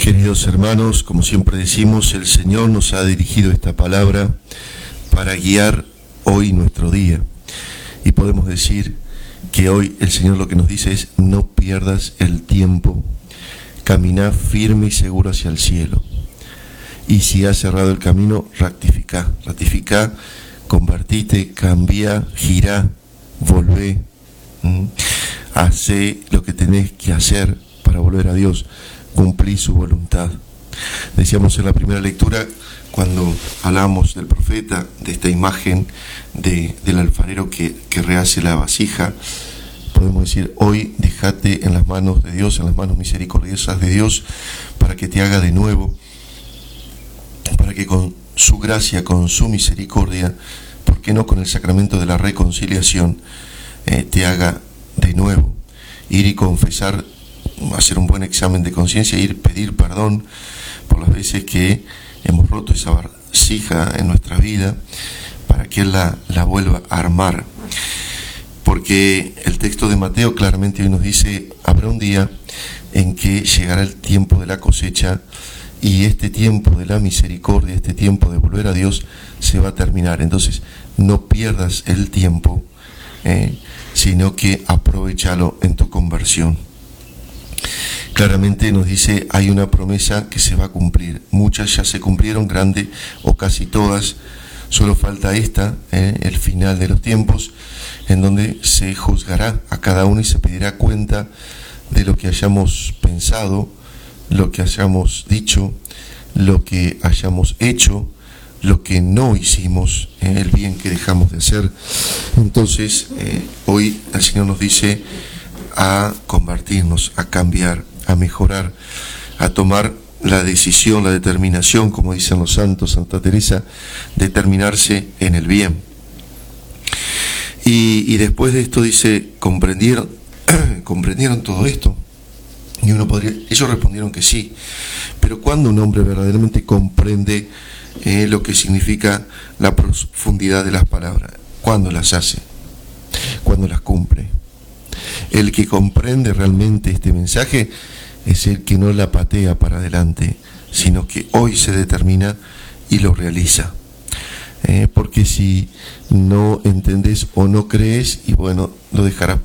Queridos hermanos, como siempre decimos, el Señor nos ha dirigido esta palabra para guiar hoy nuestro día. Y podemos decir que hoy el Señor lo que nos dice es: no pierdas el tiempo, camina firme y seguro hacia el cielo. Y si has cerrado el camino, rectifica, convertite, cambia, girá, volvé, hacé lo que tenés que hacer para volver a Dios, cumplir su voluntad. Decíamos en la primera lectura, cuando hablamos del profeta, de esta imagen del alfarero que rehace la vasija, podemos decir: hoy déjate en las manos de Dios, en las manos misericordiosas de Dios, para que te haga de nuevo, para que con su gracia, con su misericordia, ¿por qué no con el sacramento de la reconciliación, te haga de nuevo? Ir y confesar, hacer un buen examen de conciencia, ir pedir perdón por las veces que hemos roto esa vasija en nuestra vida, para que Él la vuelva a armar. Porque el texto de Mateo claramente hoy nos dice: habrá un día en que llegará el tiempo de la cosecha, y este tiempo de la misericordia, este tiempo de volver a Dios, se va a terminar. Entonces no pierdas el tiempo, sino que aprovechalo en tu conversión. Claramente nos dice: hay una promesa que se va a cumplir. Muchas ya se cumplieron, grande o casi todas. Solo falta esta, el final de los tiempos, en donde se juzgará a cada uno y se pedirá cuenta de lo que hayamos pensado, lo que hayamos dicho, lo que hayamos hecho, lo que no hicimos, el bien que dejamos de hacer. Entonces, hoy el Señor nos dice a convertirnos, a cambiar, a mejorar, a tomar la decisión, la determinación, como dicen los santos, Santa Teresa, determinarse en el bien. Y después de esto dice: ¿comprendieron todo esto? Y ellos respondieron que sí. Pero cuando un hombre verdaderamente comprende lo que significa la profundidad de las palabras, ¿cuándo las hace? Cuando las cumple. El que comprende realmente este mensaje es el que no la patea para adelante, sino que hoy se determina y lo realiza. Porque si no entendés o no crees, y bueno, lo dejarás